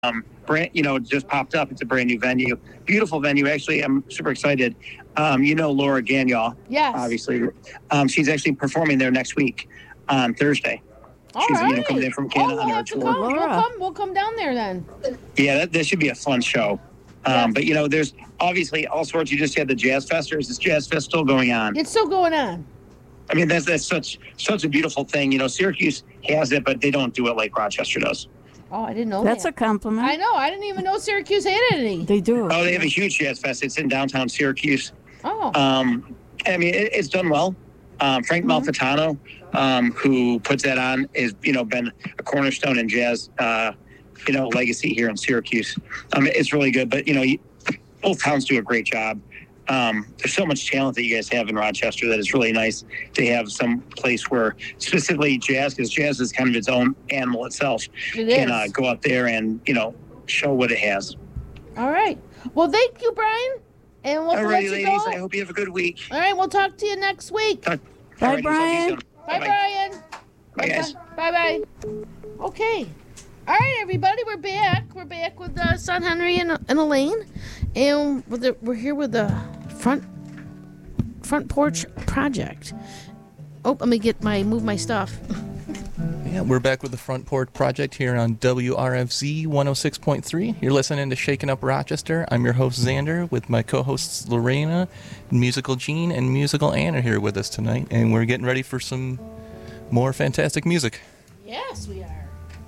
just popped up. It's a brand new venue, beautiful venue. Actually, I'm super excited. Laura Gagnon. Yes. Obviously, she's actually performing there next week on Thursday. All She's right. coming in from Canada on her tour. We'll come down there then. Yeah, that should be a fun show. But there's obviously all sorts. You just had the Jazz Fest. Or is this Jazz Fest still going on? It's still going on. I mean, that's such a beautiful thing. Syracuse has it, but they don't do it like Rochester does. Oh, I didn't know That's a compliment. I know. I didn't even know Syracuse had any. They do. Oh, they have a huge Jazz Fest. It's in downtown Syracuse. Oh. I mean, it's done well. Frank Malfitano, who puts that on, is been a cornerstone in jazz, legacy here in Syracuse. It's really good, but both towns do a great job. There's so much talent that you guys have in Rochester that it's really nice to have some place where specifically jazz, because jazz is kind of its own animal itself, can go out there and show what it has. All right. Well, thank you, Brian. And we'll let you ladies, go. I hope you have a good week. All right, we'll talk to you next week. Bye, Brian. Bye, Brian. Bye, guys. Bye. Okay. All right, everybody, we're back. We're back with Son Henry and Elaine, and we're here with the front porch project. Oh, let me move my stuff. Yeah, we're back with the Front Porch Project here on WRFZ 106.3. You're listening to Shaking Up Rochester. I'm your host, Xander, with my co-hosts Lorena, Musical Gene, and Musical Ann are here with us tonight, and we're getting ready for some more fantastic music. Yes, we are.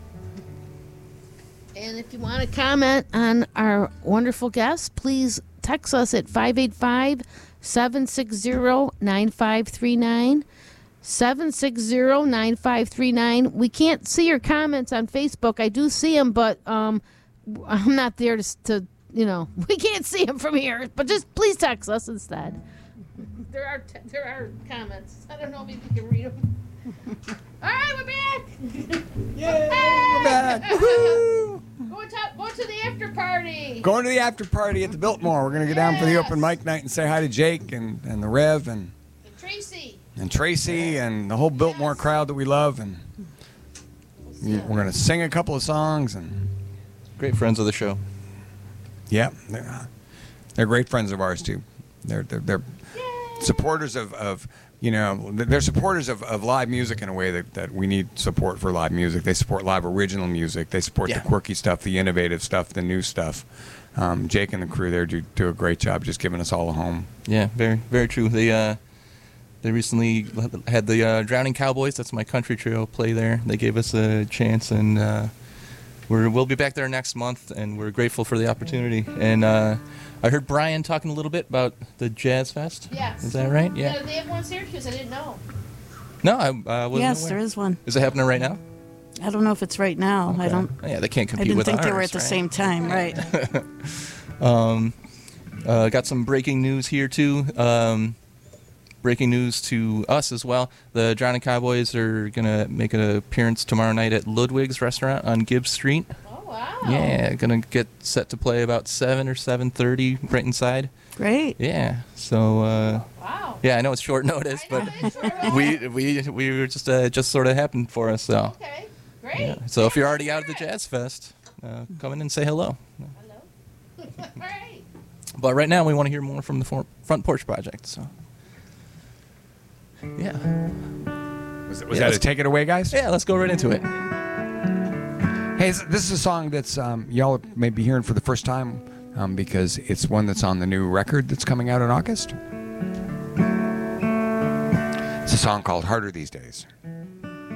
And if you want to comment on our wonderful guests, please text us at 585-760-9539. 760-9539. We can't see your comments on Facebook. I do see them, but I'm not there to we can't see them from here. But just please text us instead. There are comments. I don't know if you can read them. All right, we're back. Yay, we're back. Woohoo! Going to the after party. Going to the after party at the Biltmore. We're going to go down for the open mic night and say hi to Jake and the Rev and Tracy and the whole Biltmore crowd that we love, and we're going to sing a couple of songs and great friends of the show. Yeah, they're great friends of ours too. They're supporters of they're supporters of live music in a way that we need support for live music. They support live original music. They support the quirky stuff, the innovative stuff, the new stuff. Jake and the crew there do a great job just giving us all a home. Yeah, very, very true. They recently had the Drowning Cowboys, that's my country trio, play there. They gave us a chance, and we'll be back there next month, and we're grateful for the opportunity. And I heard Brian talking a little bit about the Jazz Fest. Yes. Is that right? Yeah. They have one in Syracuse. I didn't know. No, I wasn't Yes, aware. there is one. Is it happening right now? I don't know if it's right now. Okay. I don't. Yeah, they can't compete with ours. I didn't think they were at the same time, right? Got some breaking news here, too. Breaking news to us as well. The Drowning Cowboys are going to make an appearance tomorrow night at Ludwig's Restaurant on Gibbs Street. Oh, wow. Yeah, going to get set to play about 7 or 7:30 right inside. Great. Yeah, so... wow. Yeah, I know it's short notice, but we were just sort of happened for us, so... Okay, great. Yeah. So if you're already out of the Jazz Fest, come in and say hello. Hello. All right. But right now, we want to hear more from the Front Porch Project, so... Yeah. Was that a take it away, guys? Yeah, let's go right into it. Hey, this is a song that's y'all may be hearing for the first time because it's one that's on the new record that's coming out in August. It's a song called Harder These Days.